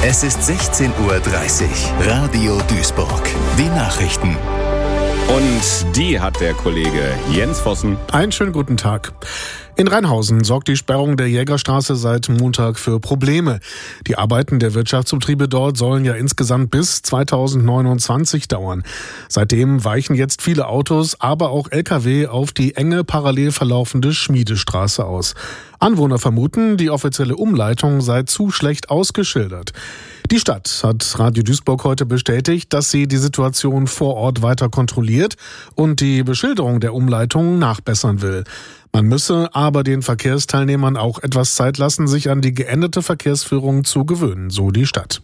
Es ist 16:30 Uhr. Radio Duisburg. Die Nachrichten. Und die hat der Kollege Jens Vossen. Einen schönen guten Tag. In Rheinhausen sorgt die Sperrung der Jägerstraße seit Montag für Probleme. Die Arbeiten der Wirtschaftsbetriebe dort sollen ja insgesamt bis 2029 dauern. Seitdem weichen jetzt viele Autos, aber auch Lkw auf die enge, parallel verlaufende Schmiedestraße aus. Anwohner vermuten, die offizielle Umleitung sei zu schlecht ausgeschildert. Die Stadt hat Radio Duisburg heute bestätigt, dass sie die Situation vor Ort weiter kontrolliert und die Beschilderung der Umleitung nachbessern will. Man müsse aber den Verkehrsteilnehmern auch etwas Zeit lassen, sich an die geänderte Verkehrsführung zu gewöhnen, so die Stadt.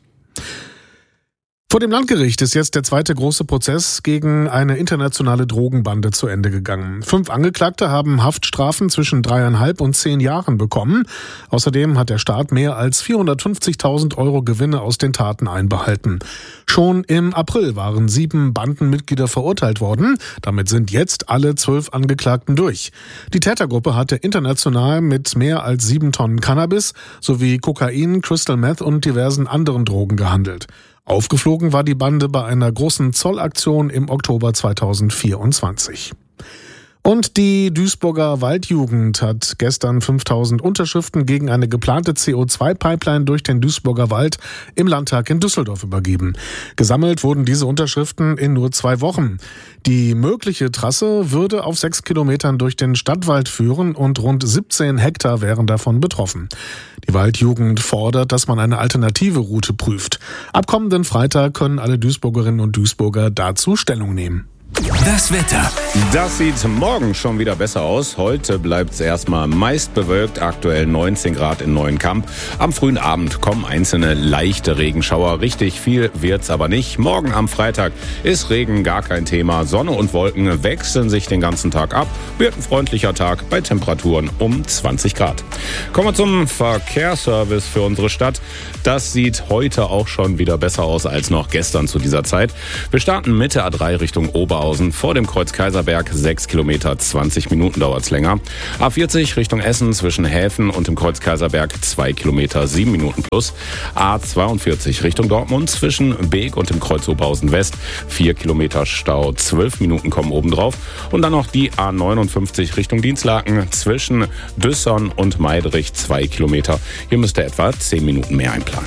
Vor dem Landgericht ist jetzt der zweite große Prozess gegen eine internationale Drogenbande zu Ende gegangen. 5 Angeklagte haben Haftstrafen zwischen 3,5 und 10 Jahren bekommen. Außerdem hat der Staat mehr als 450.000 € Gewinne aus den Taten einbehalten. Schon im April waren 7 Bandenmitglieder verurteilt worden. Damit sind jetzt alle 12 Angeklagten durch. Die Tätergruppe hatte international mit mehr als 7 Tonnen Cannabis sowie Kokain, Crystal Meth und diversen anderen Drogen gehandelt. Aufgeflogen war die Bande bei einer großen Zollaktion im Oktober 2024. Und die Duisburger Waldjugend hat gestern 5.000 Unterschriften gegen eine geplante CO2-Pipeline durch den Duisburger Wald im Landtag in Düsseldorf übergeben. Gesammelt wurden diese Unterschriften in nur 2 Wochen. Die mögliche Trasse würde auf 6 Kilometern durch den Stadtwald führen und rund 17 Hektar wären davon betroffen. Die Waldjugend fordert, dass man eine alternative Route prüft. Ab kommenden Freitag können alle Duisburgerinnen und Duisburger dazu Stellung nehmen. Das Wetter. Das sieht morgen schon wieder besser aus. Heute bleibt es erstmal meist bewölkt, aktuell 19 Grad in Neuenkamp. Am frühen Abend kommen einzelne leichte Regenschauer. Richtig viel wird's aber nicht. Morgen am Freitag ist Regen gar kein Thema. Sonne und Wolken wechseln sich den ganzen Tag ab. Wird ein freundlicher Tag bei Temperaturen um 20 Grad. Kommen wir zum Verkehrsservice für unsere Stadt. Das sieht heute auch schon wieder besser aus als noch gestern zu dieser Zeit. Wir starten mit der A3 Richtung Oberhausen. Vor dem Kreuz Kaiserberg 6 Kilometer, 20 Minuten dauert's länger. A40 Richtung Essen zwischen Häfen und dem Kreuz Kaiserberg 2 Kilometer, 7 Minuten plus. A42 Richtung Dortmund zwischen Beek und dem Kreuz Oberhausen West 4 Kilometer Stau, 12 Minuten kommen obendrauf. Und dann noch die A59 Richtung Dinslaken zwischen Düssern und Meidrich 2 Kilometer. Hier müsst ihr etwa 10 Minuten mehr einplanen.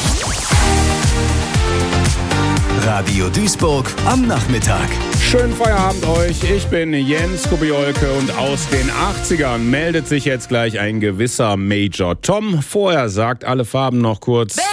Radio Duisburg am Nachmittag. Schönen Feierabend euch. Ich bin Jens Kubiolke und aus den 80ern meldet sich jetzt gleich ein gewisser Major Tom. Vorher sagt alle Farben noch kurz